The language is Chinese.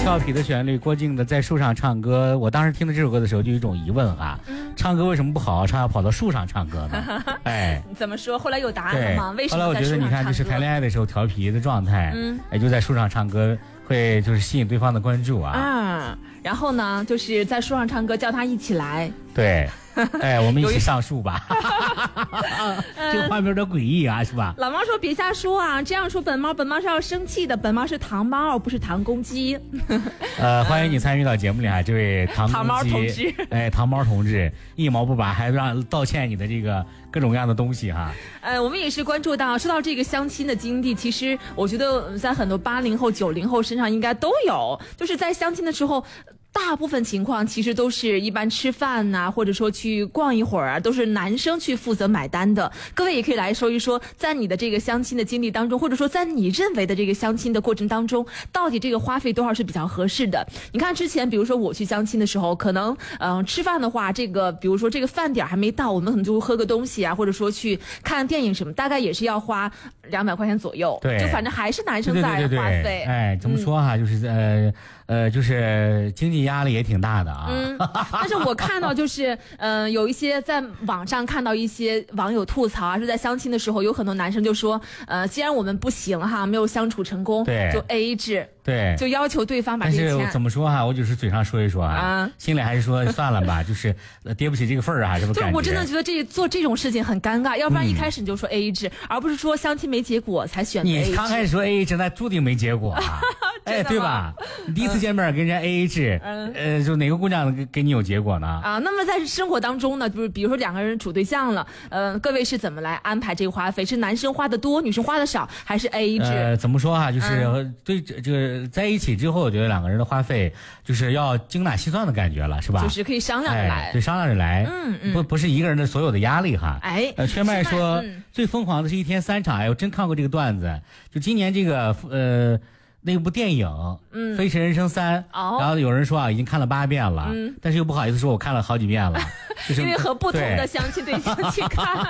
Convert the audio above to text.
俏皮的旋律，郭靖的在树上唱歌。我当时听到这首歌的时候，就有一种疑问哈，唱歌为什么不好好唱，要跑到树上唱歌呢？哎， 怎么说？后来有答案了吗？为什么后来我觉得你看，就是谈恋爱的时候调皮的状态，就在树上唱歌，会就是吸引对方的关注啊。 然后呢，就是在树上唱歌，叫他一起来。 对。哎，我们一起上树吧。这个画面有点诡异啊，是吧？ 老猫说别瞎说啊，这样说本猫是要生气的，本猫是糖猫，不是糖公鸡。 欢迎你参与到节目里啊，这位糖猫同志。 哎，糖猫同志一毛不拔，还让道歉你的这个各种各样的东西哈。 我们也是关注到，说到这个相亲的经历，其实我觉得在很多80后、90后身上应该都有，就是在相亲的时候。大部分情况其实都是一般吃饭呐，或者说去逛一会儿啊，都是男生去负责买单的。各位也可以来说一说，在你的这个相亲的经历当中，或者说在你认为的这个相亲的过程当中，到底这个花费多少是比较合适的？你看之前，比如说我去相亲的时候，可能吃饭的话，这个比如说这个饭点还没到，我们可能就喝个东西啊，或者说去看电影什么，大概也是要花200块钱左右。 对， 就反正还是男生在花费。 哎，怎么说哈，就是就是经济压力也挺大的啊。 但是我看到就是有一些在网上看到一些网友吐槽啊，是在相亲的时候有很多男生就说既然我们不行哈，没有相处成功， 对， 就 AA 制。 对， 就要求对方把这个钱。 但是怎么说哈，我只是嘴上说一说啊，心里还是说算了吧，就是跌不起这个份儿啊，这么感觉。 对，我真的觉得做这种事情很尴尬，要不然一开始你就说 AA 制，而不是说相亲没结果才选 AA 制。 你刚开始说 AA 制，那注定没结果啊。哎，对吧？你第一次见面跟人家 AA 制，就哪个姑娘给你有结果呢？ 啊，那么在生活当中呢，就是比如说2个人处对象了，各位是怎么来安排这个花费？是男生花的多，女生花的少，还是 AA 制？ 怎么说哈，就是对这个在一起之后，我觉得2个人的花费就是要精打细算的感觉了，是吧？ 就是可以商量着来， 对，商量着来，不是一个人的所有的压力哈。 哎， 圈麦说最疯狂的是1天3场，哎，我真看过这个段子，就今年这个那部电影《飞驰人生3》，然后有人说啊已经看了8遍了，但是又不好意思说我看了好几遍了，就是因为和不同的相亲对象去看。